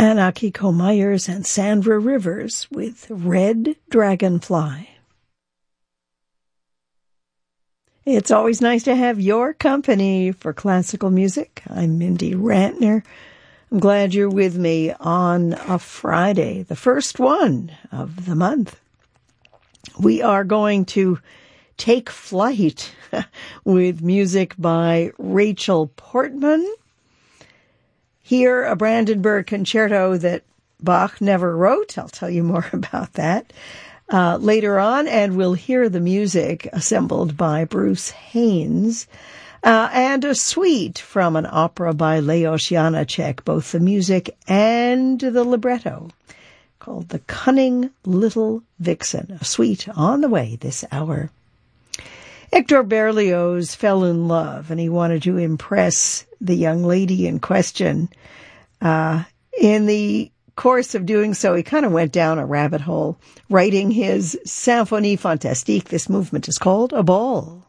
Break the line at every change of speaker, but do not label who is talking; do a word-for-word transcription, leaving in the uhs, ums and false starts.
and Akiko Myers and Sandra Rivers with Red Dragonfly. It's always nice to have your company for classical music. I'm Mindy Rantner. I'm glad you're with me on a Friday, the first one of the month. We are going to take flight with music by Rachel Portman. Here, a Brandenburg concerto that Bach never wrote. I'll tell you more about that uh, later on, and we'll hear the music assembled by Bruce Haynes, uh, and a suite from an opera by Leos Janáček, both the music and the libretto, called The Cunning Little Vixen, a suite on the way this hour. Hector Berlioz fell in love, and he wanted to impress the young lady in question. Uh, in the course of doing so, he kind of went down a rabbit hole, writing his Symphonie Fantastique. This movement is called A Ball.